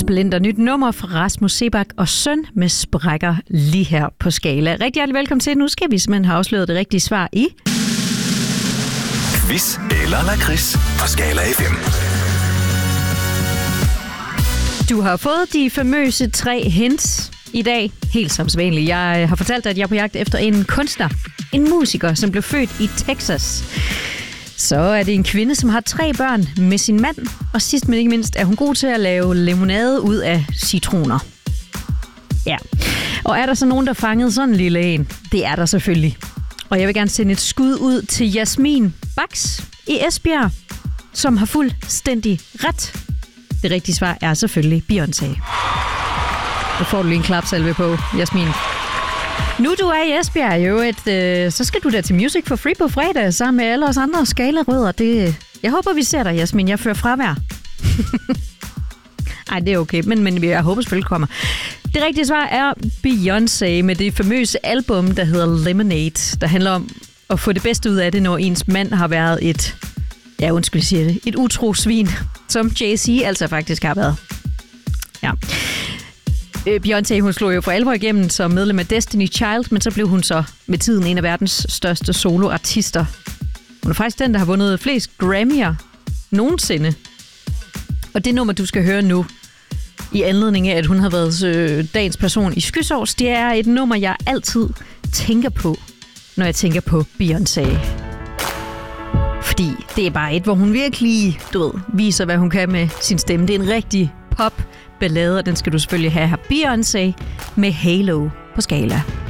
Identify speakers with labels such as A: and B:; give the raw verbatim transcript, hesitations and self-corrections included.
A: Splinter nyt nummer fra Rasmus Seebach og Søn med sprækker lige her på Skala. Rigtig hjertelig velkommen til. Nu skal vi simpelthen have afsløret det rigtige svar i...
B: Quiz eller lakrids på Skala F M.
A: Du har fået de famøse tre hints i dag. Helt som sædvanligt. Jeg har fortalt dig, at jeg er på jagt efter en kunstner. En musiker, som blev født i Texas. Så er det en kvinde, som har tre børn med sin mand. Og sidst men ikke mindst er hun god til at lave limonade ud af citroner. Ja. Og er der så nogen, der fangede sådan en lille en? Det er der selvfølgelig. Og jeg vil gerne sende et skud ud til Jasmin Baks i Esbjerg, som har fuldstændig ret. Det rigtige svar er selvfølgelig Beyoncé. Nu får du lige en klapsalve på, Jasmin. Nu du er i Esbjerg, jo, et, øh, så skal du da til Music for Free på fredag, sammen med alle os andre skalerødder. Det, jeg håber, vi ser dig, Jasmin. Jeg fører fravær. Ej, det er okay, men, men jeg håber selvfølgelig kommer. Det rigtige svar er Beyoncé med det famøse album, der hedder Lemonade, der handler om at få det bedste ud af det, når ens mand har været et, ja, undskyld, jeg siger det, et utro svin, som Jay-Z altså faktisk har været. Ja. Beyoncé, hun slog jo for alvor igennem som medlem af Destiny Child, men så blev hun så med tiden en af verdens største soloartister. Hun er faktisk den, der har vundet flest Grammy'er nogensinde. Og det nummer, du skal høre nu, i anledning af, at hun har været øh, dagens person i Skysovs, det er et nummer, jeg altid tænker på, når jeg tænker på Beyoncé. Fordi det er bare et, hvor hun virkelig, du ved, viser, hvad hun kan med sin stemme. Det er en rigtig pop ballade, og den skal du selvfølgelig have her. Beyoncé med Halo på Skala.